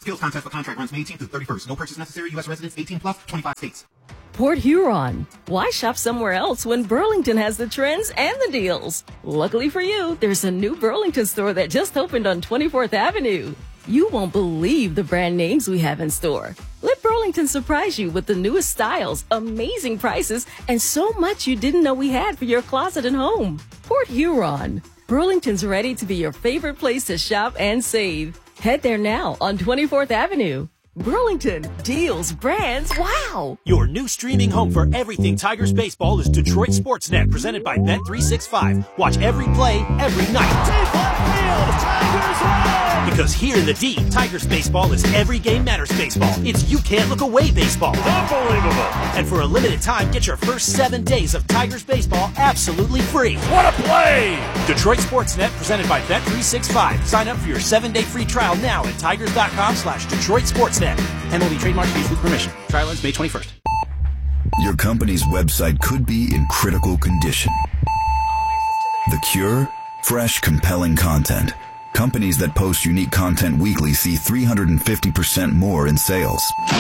Skills contest for contract runs May 18th through 31st. No purchase necessary. U.S. residents 18 plus, 25 states. Port Huron. Why shop somewhere else when Burlington has the trends and the deals? Luckily for you, there's a new Burlington store that just opened on 24th Avenue. You won't believe the brand names we have in store. Let Burlington surprise you with the newest styles, amazing prices, and so much you didn't know we had for your closet and home. Port Huron. Burlington's ready to be your favorite place to shop and save. Head there now on 24th Avenue. Burlington, deals, brands, wow! Your new streaming home for everything Tigers baseball is Detroit Sportsnet, presented by Bet365. Watch every play, every night. Deep left field, Tigers win! Because here in the D, Tigers baseball is every game matters baseball. It's you can't look away baseball. Unbelievable! And for a limited time, get your first 7 days of Tigers baseball absolutely free. What a play! Detroit Sportsnet, presented by Bet365. Sign up for your 7-day free trial now at tigers.com/Detroit Sportsnet. MLB trademark used with permission. Trial ends May 21st. Your company's website could be in critical condition. The cure? Fresh, compelling content. Companies that post unique content weekly see 350% more in sales.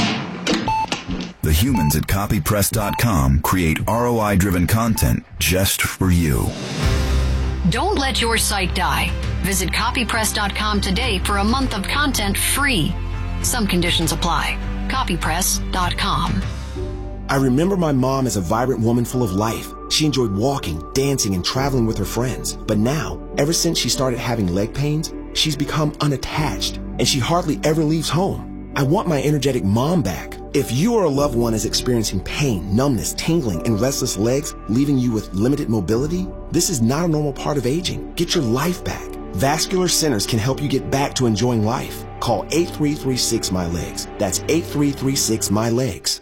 The humans at copypress.com create ROI-driven content just for you. Don't let your site die. Visit copypress.com today for a month of content free. Some conditions apply. Copypress.com. I remember my mom as a vibrant woman full of life. She enjoyed walking, dancing, and traveling with her friends. But now, ever since she started having leg pains, she's become unattached, and she hardly ever leaves home. I want my energetic mom back. If you or a loved one is experiencing pain, numbness, tingling, and restless legs, leaving you with limited mobility, this is not a normal part of aging. Get your life back. Vascular Centers can help you get back to enjoying life. Call 8336-MY-LEGS. That's 8336-MY-LEGS.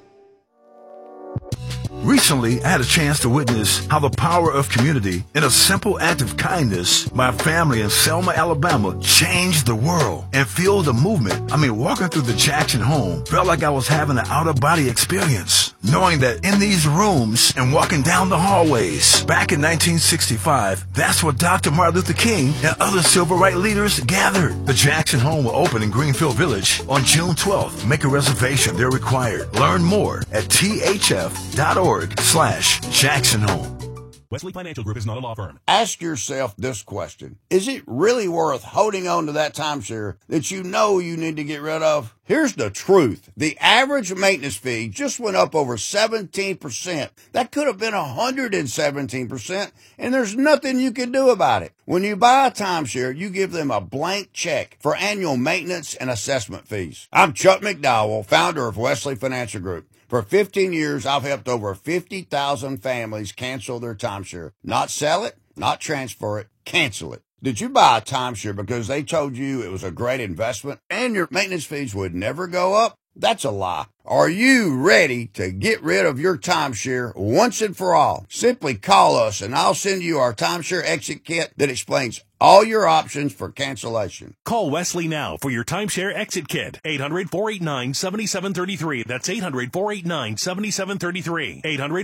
Recently, I had a chance to witness how the power of community in a simple act of kindness, my family in Selma, Alabama, changed the world and fueled the movement. I mean, walking through the Jackson home felt like I was having an out-of-body experience, knowing that in these rooms and walking down the hallways, back in 1965, that's where Dr. Martin Luther King and other civil rights leaders gathered. The Jackson home will open in Greenfield Village on June 12th. Make a reservation. They're required. Learn more at thf.org/Jackson Home. Wesley Financial Group is not a law firm. Ask yourself this question. Is it really worth holding on to that timeshare that you know you need to get rid of? Here's the truth. The average maintenance fee just went up over 17%. That could have been 117%, and there's nothing you can do about it. When you buy a timeshare, you give them a blank check for annual maintenance and assessment fees. I'm Chuck McDowell, founder of Wesley Financial Group. For 15 years, I've helped over 50,000 families cancel their timeshare. Not sell it, not transfer it, cancel it. Did you buy a timeshare because they told you it was a great investment and your maintenance fees would never go up? That's a lie. Are you ready to get rid of your timeshare once and for all? Simply call us and I'll send you our timeshare exit kit that explains all your options for cancellation. Call Wesley now for your timeshare exit kit. 800-489-7733. That's 800-489-7733.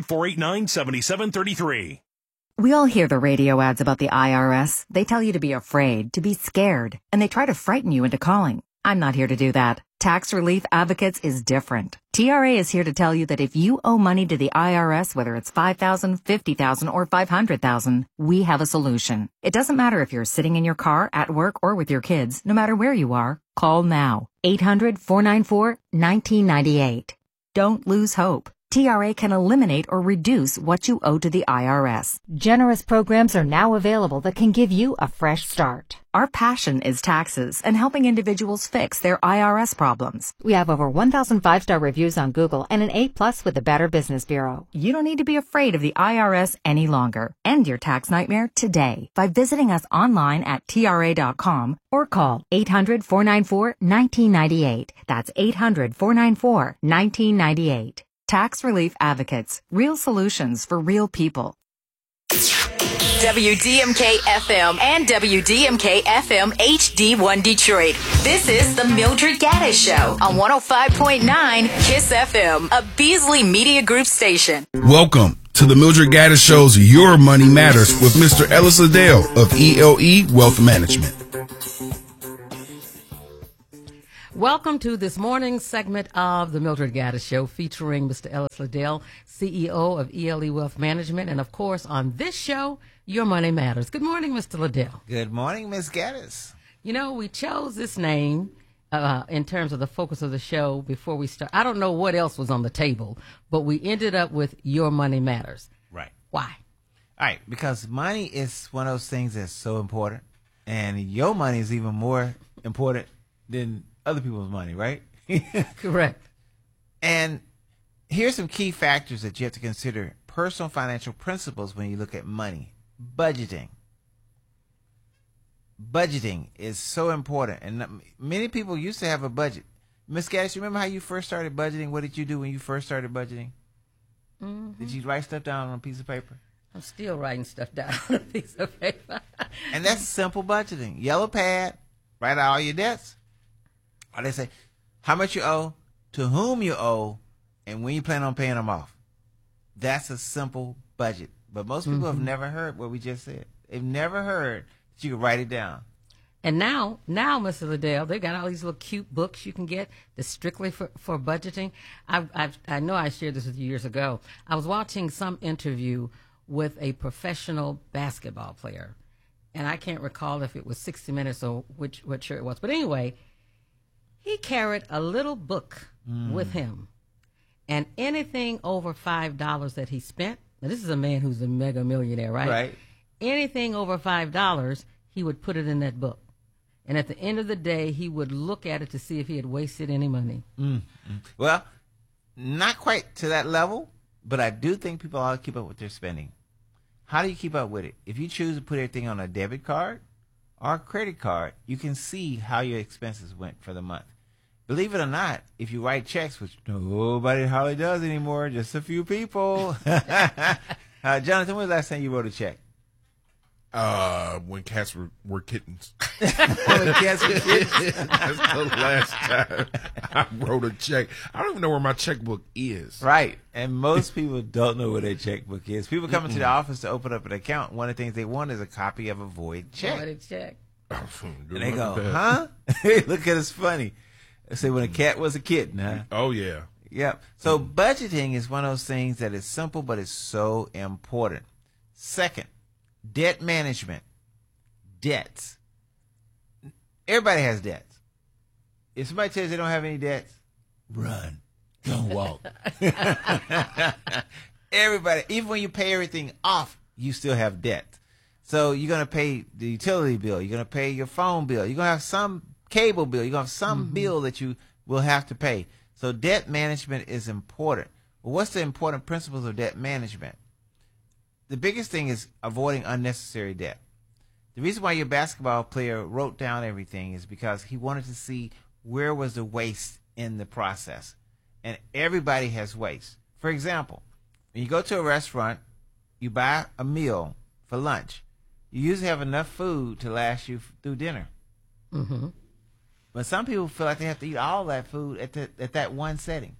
800-489-7733. We all hear the radio ads about the IRS. They tell you to be afraid, to be scared, and they try to frighten you into calling. I'm not here to do that. Tax Relief Advocates is different. TRA is here to tell you that if you owe money to the IRS, whether it's $5,000, $50,000, or $500,000, we have a solution. It doesn't matter if you're sitting in your car, at work, or with your kids. No matter where you are, call now. 800-494-1998. Don't lose hope. TRA can eliminate or reduce what you owe to the IRS. Generous programs are now available that can give you a fresh start. Our passion is taxes and helping individuals fix their IRS problems. We have over 1,000 5-star reviews on Google and an A+ with the Better Business Bureau. You don't need to be afraid of the IRS any longer. End your tax nightmare today by visiting us online at TRA.com or call 800-494-1998. That's 800-494-1998. Tax Relief Advocates. Real solutions for real people. WDMK-FM and WDMK-FM HD1 Detroit. This is the Mildred Gaddis Show on 105.9 KISS FM, a Beasley Media Group station. Welcome to the Mildred Gaddis Show's Your Money Matters with Mr. Ellis Liddell of ELE Wealth Management. Welcome to this morning's segment of the Mildred Gaddis Show, featuring Mr. Ellis Liddell, CEO of ELE Wealth Management, and of course on this show, Your Money Matters. Good morning, Mr. Liddell. Good morning, Ms. Gaddis. You know, we chose this name in terms of the focus of the show before we start. I don't know what else was on the table, but we ended up with Your Money Matters. Right. Why? All right, because money is one of those things that's so important, and your money is even more important than other people's money, right? Correct. And here's some key factors that you have to consider. Personal financial principles when you look at money. Budgeting. Budgeting is so important, and many people used to have a budget. Ms. Gaddis, you remember how you first started budgeting? What did you do when you first started budgeting? Mm-hmm. Did you write stuff down on a piece of paper? I'm still writing stuff down on a piece of paper. And that's simple budgeting. Yellow pad, write out all your debts. Or they say how much you owe, to whom you owe, and when you plan on paying them off. That's a simple budget. But most people have never heard what we just said. They've never heard that you can write it down. And now, Mr. Liddell, they've got all these little cute books you can get that's strictly for budgeting. I know I shared this with you years ago. I was watching some interview with a professional basketball player, and I can't recall if it was 60 Minutes or what show it was. But anyway, he carried a little book with him, and anything over $5 that he spent, now this is a man who's a mega millionaire, right? Right. Anything over $5, he would put it in that book. And at the end of the day, he would look at it to see if he had wasted any money. Well, not quite to that level, but I do think people ought to keep up with their spending. How do you keep up with it? If you choose to put everything on a debit card or a credit card, you can see how your expenses went for the month. Believe it or not, if you write checks, which nobody hardly does anymore, just a few people. Jonathan, when was the last time you wrote a check? When cats were kittens. When cats were kittens? That's the last time I wrote a check. I don't even know where my checkbook is. Right. And most people don't know where their checkbook is. People come into the office to open up an account. One of the things they want is a copy of a void check. Void check. And they go, huh? Look at us funny. I say when a cat was a kitten, huh? Oh, yeah. Yep. So budgeting is one of those things that is simple, but it's so important. Second, debt management. Debts. Everybody has debts. If somebody tells you they don't have any debts, run. Don't walk. Everybody, even when you pay everything off, you still have debt. So you're going to pay the utility bill. You're going to pay your phone bill. You're going to have some cable bill. You're going to have some bill that you will have to pay. So debt management is important. Well, what's the important principles of debt management? The biggest thing is avoiding unnecessary debt. The reason why your basketball player wrote down everything is because he wanted to see where was the waste in the process. And everybody has waste. For example, when you go to a restaurant, you buy a meal for lunch. You usually have enough food to last you through dinner. Mm-hmm. But some people feel like they have to eat all that food at that one setting.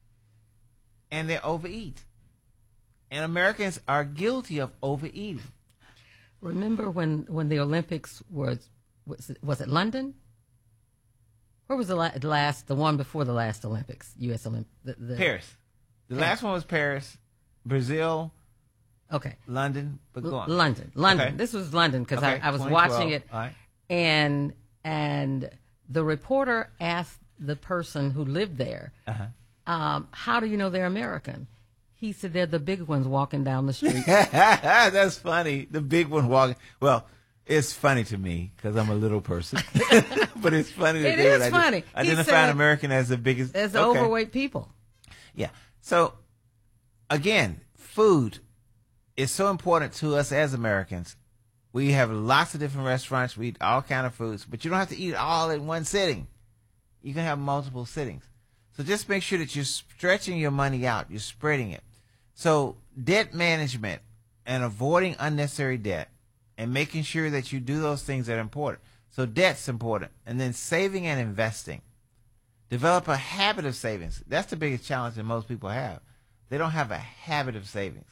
And they overeat. And Americans are guilty of overeating. Remember when the Olympics was it London? Where was the one before the last Olympics? U.S. Olympics? Paris. The last one was Paris, Brazil. Okay. London, but go on. London. Okay. This was London because I was watching it, right. and the reporter asked the person who lived there, how do you know they're American? He said they're the big ones walking down the street. That's funny. The big one walking. Well, it's funny to me because I'm a little person, but it's funny. It is funny. Identify an American as the biggest, as the overweight people. Yeah. So again, food is so important to us as Americans. We have lots of different restaurants. We eat all kind of foods, but you don't have to eat it all in one sitting. You can have multiple sittings. So just make sure that you're stretching your money out. You're spreading it. So debt management and avoiding unnecessary debt and making sure that you do those things that are important. So debt's important. And then saving and investing. Develop a habit of savings. That's the biggest challenge that most people have. They don't have a habit of savings.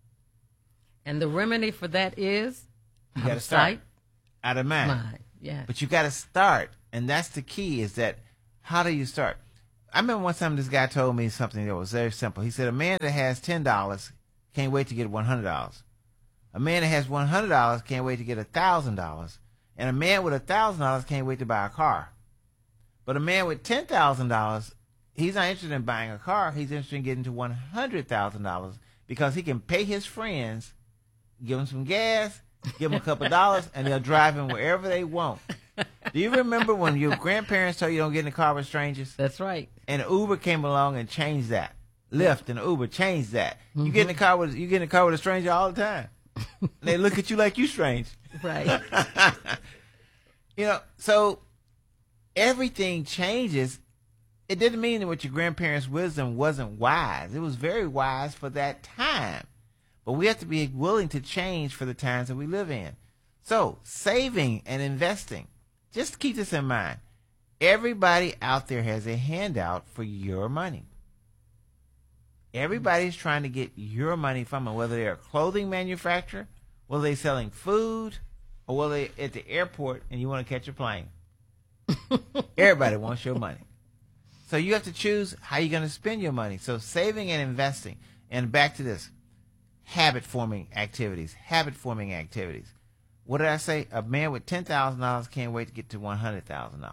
And the remedy for that is you got to start out of mind. Yeah. But you got to start, and that's the key. Is that How do you start? I remember one time this guy told me something that was very simple. He said, a man that has $10 can't wait to get $100. A man that has $100 can't wait to get $1,000. And a man with $1,000 can't wait to buy a car. But a man with $10,000, he's not interested in buying a car. He's interested in getting to $100,000 because he can pay his friends, give them some gas, give them a couple dollars, and they'll drive him wherever they want. Do you remember when your grandparents told you don't get in the car with strangers? That's right. And Uber came along and changed that. Lyft and Uber changed that. You get in the car with a stranger all the time. They look at you like you strange. Right. So everything changes. It didn't mean that what your grandparents' wisdom wasn't wise. It was very wise for that time. But we have to be willing to change for the times that we live in. So saving and investing. Just keep this in mind. Everybody out there has a handout for your money. Everybody's trying to get your money from it, whether they're a clothing manufacturer, whether they're selling food, or whether they're at the airport and you want to catch a plane. Everybody wants your money. So you have to choose how you're going to spend your money. So saving and investing. And back to this, habit-forming activities. Habit-forming activities. What did I say? A man with $10,000 can't wait to get to $100,000.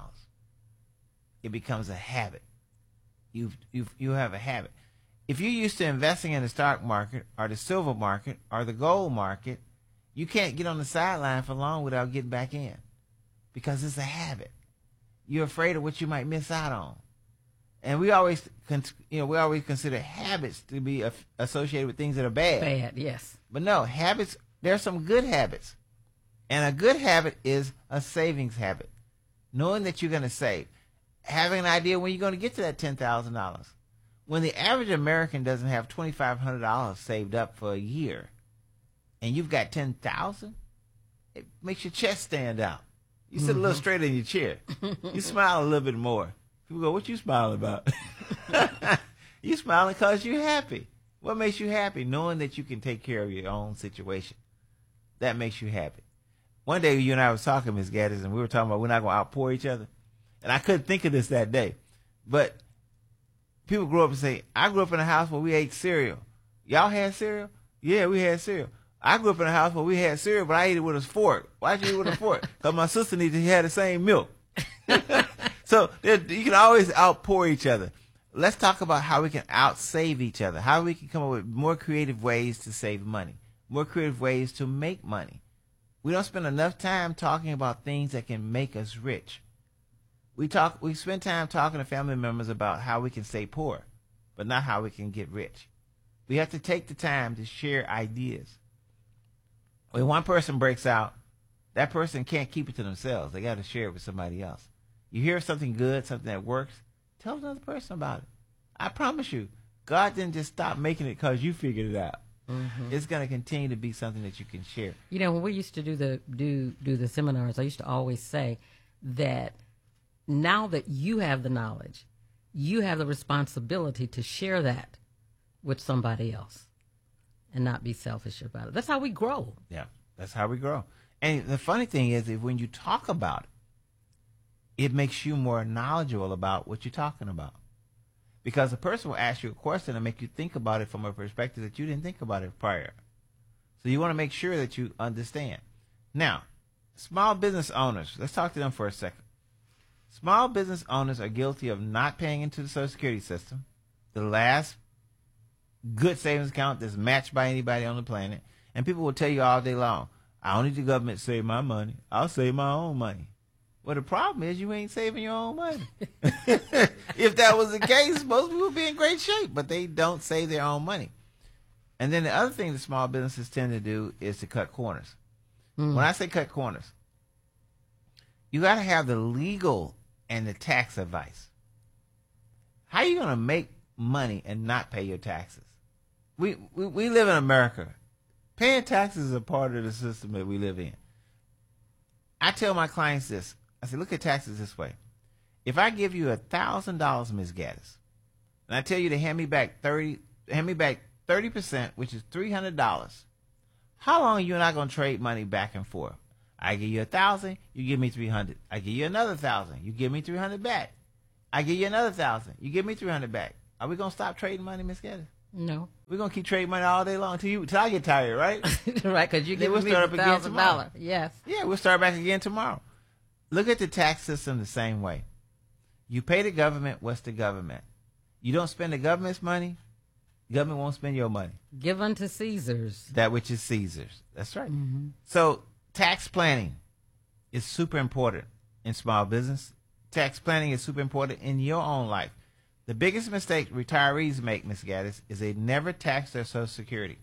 It becomes a habit. You have a habit. If you're used to investing in the stock market or the silver market or the gold market, you can't get on the sideline for long without getting back in because it's a habit. You're afraid of what you might miss out on. And we always consider habits to be associated with things that are bad. Bad, yes. But no, habits, there are some good habits. And a good habit is a savings habit. Knowing that you're going to save. Having an idea when you're going to get to that $10,000. When the average American doesn't have $2,500 saved up for a year, and you've got $10,000, it makes your chest stand out. You sit a little straighter in your chair. You smile a little bit more. People go, "What you smiling about?" You smiling because you're happy. What makes you happy? Knowing that you can take care of your own situation. That makes you happy. One day you and I was talking, Ms. Gaddis, and we were talking about we're not going to outpour each other. And I couldn't think of this that day. But people grow up and say, I grew up in a house where we ate cereal. Y'all had cereal? Yeah, we had cereal. I grew up in a house where we had cereal, but I ate it with a fork. Why'd you eat it with a fork? Because my sister needed to have the same milk. So you can always outpour each other. Let's talk about how we can outsave each other, how we can come up with more creative ways to save money, more creative ways to make money. We don't spend enough time talking about things that can make us rich. We spend time talking to family members about how we can stay poor, but not how we can get rich. We have to take the time to share ideas. When one person breaks out, that person can't keep it to themselves. They got to share it with somebody else. You hear something good, something that works, tell another person about it. I promise you, God didn't just stop making it because you figured it out. Mm-hmm. It's going to continue to be something that you can share. You know, when we used to do the seminars, I used to always say that now that you have the knowledge, you have the responsibility to share that with somebody else and not be selfish about it. That's how we grow. Yeah, that's how we grow. And the funny thing is that when you talk about it, it makes you more knowledgeable about what you're talking about. Because a person will ask you a question and make you think about it from a perspective that you didn't think about it prior. So you want to make sure that you understand. Now, small business owners, let's talk to them for a second. Small business owners are guilty of not paying into the Social Security system, the last good savings account that's matched by anybody on the planet. And people will tell you all day long, I don't need the government to save my money. I'll save my own money. Well, the problem is you ain't saving your own money. If that was the case, most people would be in great shape, but they don't save their own money. And then the other thing that small businesses tend to do is to cut corners. When I say cut corners, you got to have the legal and the tax advice. How are you going to make money and not pay your taxes? We live in America. Paying taxes is a part of the system that we live in. I tell my clients this. I say, look at taxes this way. If I give you $1,000, Ms. Gaddis, and I tell you to hand me back 30%, which is $300, how long are you and I going to trade money back and forth? I give you $1,000, you give me $300. I give you another $1,000, you give me $300 back. I give you another 1,000. You give me 300 back. Are we gonna stop trading money, Miss Gaddis? No. We're gonna keep trading money all day long till I get tired, right? Right, because you give me $1,000. Yes. Yeah, we'll start back again tomorrow. Look at the tax system the same way. You pay the government what's the government. You don't spend the government's money, the government won't spend your money. Give unto Caesar's that which is Caesar's. That's right. Mm-hmm. So tax planning is super important in small business. Tax planning is super important in your own life. The biggest mistake retirees make, Ms. Gaddis, is they never tax their Social Security.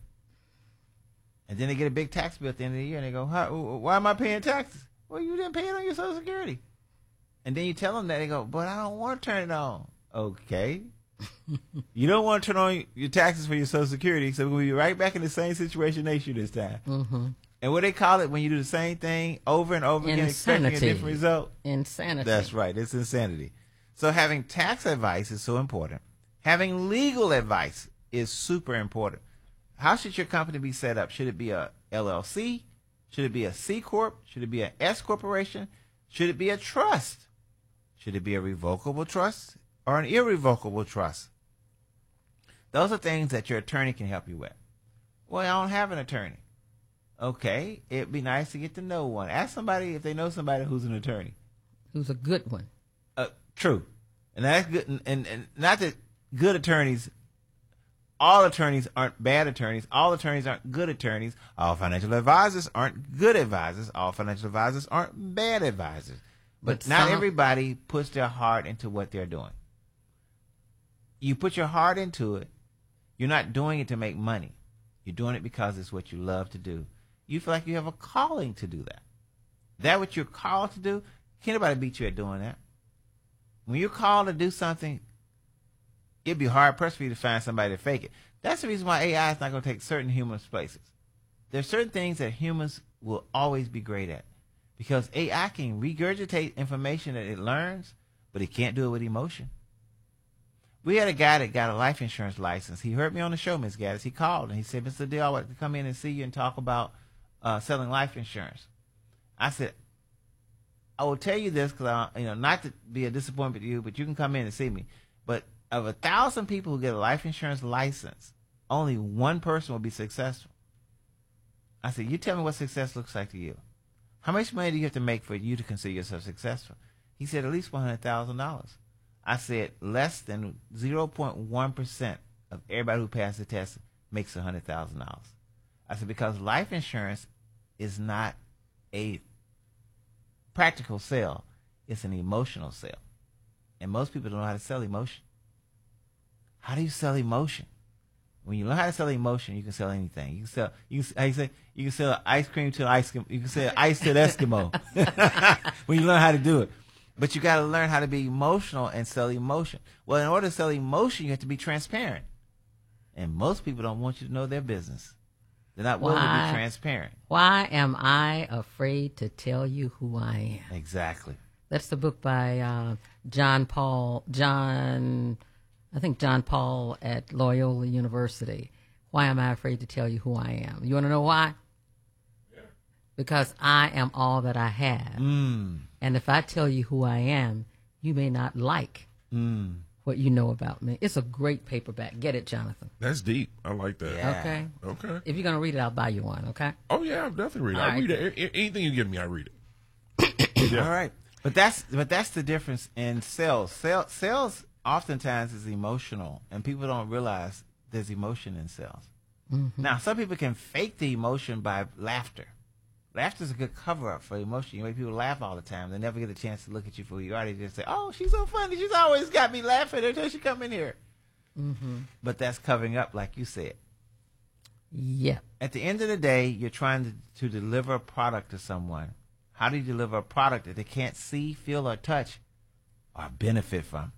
And then they get a big tax bill at the end of the year and they go, why am I paying taxes? Well, you didn't pay it on your Social Security. And then you tell them that, they go, but I don't want to turn it on. Okay. You don't want to turn on your taxes for your Social Security, so we're going to be right back in the same situation they should this time. Mm-hmm. And what they call it when you do the same thing over and over again, expecting a different result? Insanity. That's right. It's insanity. So having tax advice is so important. Having legal advice is super important. How should your company be set up? Should it be a LLC? Should it be a C Corp? Should it be an S Corporation? Should it be a trust? Should it be a revocable trust or an irrevocable trust? Those are things that your attorney can help you with. Well, I don't have an attorney. Okay, it'd be nice to get to know one. Ask somebody if they know somebody who's an attorney. Who's a good one. True. And that's good. And not that good attorneys, all attorneys aren't bad attorneys. All attorneys aren't good attorneys. All financial advisors aren't good advisors. All financial advisors aren't bad advisors. But not everybody puts their heart into what they're doing. You put your heart into it. You're not doing it to make money. You're doing it because it's what you love to do. You feel like you have a calling to do that. That what you're called to do, can't nobody beat you at doing that. When you're called to do something, it'd be hard pressed for you to find somebody to fake it. That's the reason why AI is not going to take certain humans' places. There's certain things that humans will always be great at, because AI can regurgitate information that it learns, but it can't do it with emotion. We had a guy that got a life insurance license. He heard me on the show, Ms. Gaddis. He called and he said, Mr. Dale, I want to come in and see you and talk about selling life insurance. I said, I will tell you this because, not to be a disappointment to you, but you can come in and see me. But of 1,000 people who get a life insurance license, only one person will be successful. I said, you tell me what success looks like to you. How much money do you have to make for you to consider yourself successful? He said, at least $100,000. I said, less than 0.1% of everybody who passed the test makes $100,000. I said, because life insurance is not a practical sale, it's an emotional sale. And most people don't know how to sell emotion. How do you sell emotion? When you learn how to sell emotion, you can sell anything. You can sell ice cream to ice. You can sell ice to an Eskimo. When you learn how to do it. But you got to learn how to be emotional and sell emotion. Well, in order to sell emotion, you have to be transparent. And most people don't want you to know their business. They're not willing to be transparent. Why am I afraid to tell you who I am? Exactly. That's the book by John Paul at Loyola University. Why am I afraid to tell you who I am? You want to know why? Yeah. Because I am all that I have. And if I tell you who I am, you may not like what you know about me. It's a great paperback. Get it, Jonathan. That's deep. I like that. Yeah. Okay. If you're going to read it, I'll buy you one, okay? Oh, yeah, I'll definitely read it. I read it. Anything you give me, I read it. Yeah. All right. But that's the difference in sales. Sales oftentimes is emotional, and people don't realize there's emotion in sales. Mm-hmm. Now, some people can fake the emotion by laughter. Laughter is a good cover-up for emotion. You make people laugh all the time. They never get a chance to look at you for who you are. They just say, oh, she's so funny. She's always got me laughing until she come in here. Mm-hmm. But that's covering up, like you said. Yeah. At the end of the day, you're trying to deliver a product to someone. How do you deliver a product that they can't see, feel, or touch, or benefit from?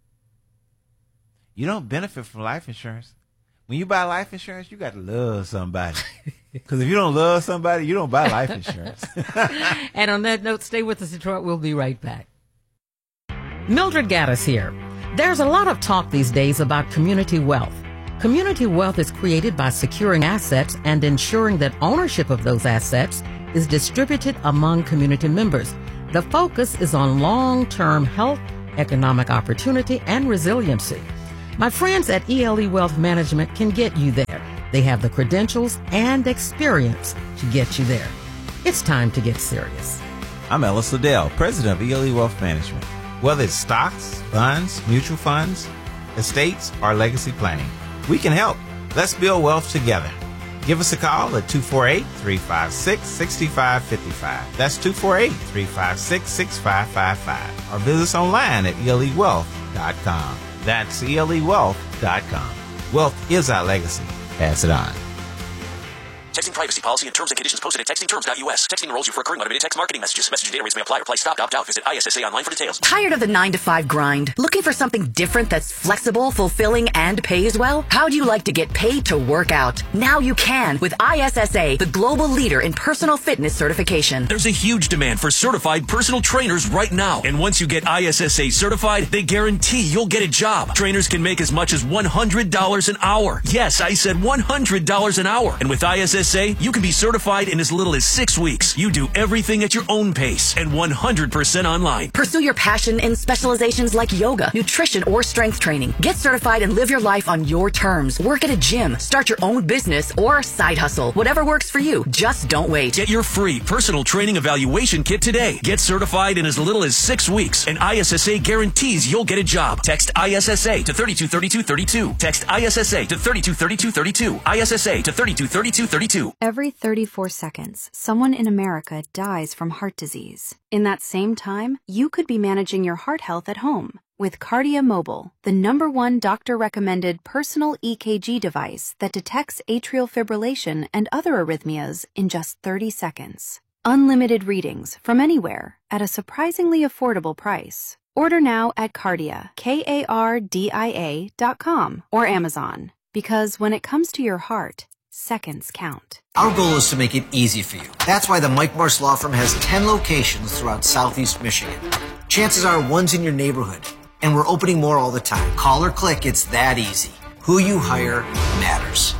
You don't benefit from life insurance. When you buy life insurance, you got to love somebody. Because if you don't love somebody, you don't buy life insurance. And on that note, stay with us, Detroit. We'll be right back. Mildred Gaddis here. There's a lot of talk these days about community wealth. Community wealth is created by securing assets and ensuring that ownership of those assets is distributed among community members. The focus is on long-term health, economic opportunity, and resiliency. My friends at ELE Wealth Management can get you there. They have the credentials and experience to get you there. It's time to get serious. I'm Ellis Liddell, president of ELE Wealth Management. Whether it's stocks, bonds, mutual funds, estates, or legacy planning, we can help. Let's build wealth together. Give us a call at 248-356-6555. That's 248-356-6555. Or visit us online at elewealth.com. That's elewealth.com. Wealth is our legacy. Pass it on. Texting privacy policy and terms and conditions posted at textingterms.us. Texting enrolls you for recurring automated text marketing messages. Message and data rates may apply. Reply stop, opt out. Visit ISSA online for details. Tired of the 9-to-5 grind? Looking for something different that's flexible, fulfilling, and pays well? How'd you like to get paid to work out? Now you can with ISSA, the global leader in personal fitness certification. There's a huge demand for certified personal trainers right now. And once you get ISSA certified, they guarantee you'll get a job. Trainers can make as much as $100 an hour. Yes, I said $100 an hour. And with ISSA, you can be certified in as little as 6 weeks. You do everything at your own pace and 100% online. Pursue your passion in specializations like yoga, nutrition, or strength training. Get certified and live your life on your terms. Work at a gym, start your own business, or side hustle. Whatever works for you. Just don't wait. Get your free personal training evaluation kit today. Get certified in as little as 6 weeks, and ISSA guarantees you'll get a job. Text ISSA to 323232. Text ISSA to 323232. ISSA to 323232. Every 34 seconds, someone in America dies from heart disease. In that same time, you could be managing your heart health at home with Kardia Mobile, the #1 doctor-recommended personal EKG device that detects atrial fibrillation and other arrhythmias in just 30 seconds. Unlimited readings from anywhere at a surprisingly affordable price. Order now at Kardia, KARDIA.com or Amazon. Because when it comes to your heart, seconds count. Our goal is to make it easy for you. That's why the Mike Marsh Law Firm has 10 locations throughout Southeast Michigan. Chances are one's in your neighborhood, and we're opening more all the time. Call or click, it's that easy. Who you hire matters.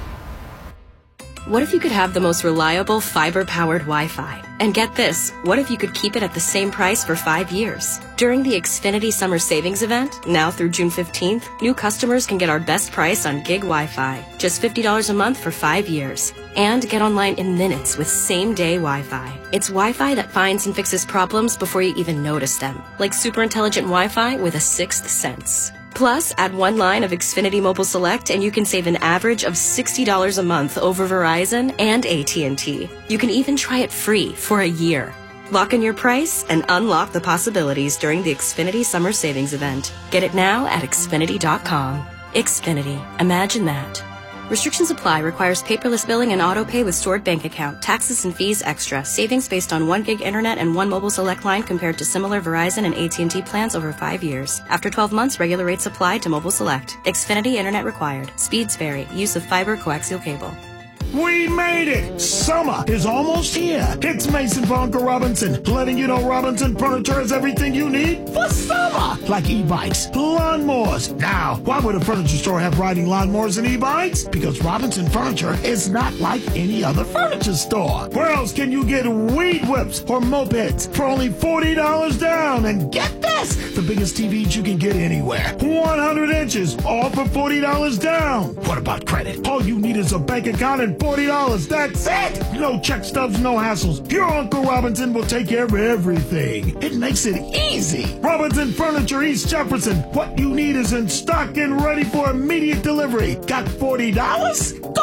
What if you could have the most reliable fiber-powered Wi-Fi? And get this, what if you could keep it at the same price for 5 years? During the Xfinity Summer Savings Event, now through June 15th, new customers can get our best price on gig Wi-Fi, just $50 a month for 5 years. And get online in minutes with same-day Wi-Fi. It's Wi-Fi that finds and fixes problems before you even notice them, like super intelligent Wi-Fi with a sixth sense. Plus, add one line of Xfinity Mobile Select and you can save an average of $60 a month over Verizon and AT&T. You can even try it free for a year. Lock in your price and unlock the possibilities during the Xfinity Summer Savings Event. Get it now at Xfinity.com. Xfinity. Imagine that. Restrictions apply. Requires paperless billing and auto pay with stored bank account. Taxes and fees extra. Savings based on 1 gig internet and 1 mobile select line compared to similar Verizon and AT&T plans over 5 years. After 12 months, regular rates apply to mobile select. Xfinity internet required. Speeds vary. Use of fiber coaxial cable. We made it! Summer is almost here. It's Mason von Uncle Robinson, letting you know Robinson Furniture has everything you need for summer. Like e-bikes, lawnmowers. Now, why would a furniture store have riding lawnmowers and e-bikes? Because Robinson Furniture is not like any other furniture store. Where else can you get weed whips or mopeds for only $40 down? And get this, the biggest TVs you can get anywhere. 100 inches, all for $40 down. What about credit? All you need is a bank account and $40. That's it. No check stubs, no hassles. Your Uncle Robinson will take care of everything. It makes it easy. Robinson Furniture, East Jefferson. What you need is in stock and ready for immediate delivery. Got $40? Go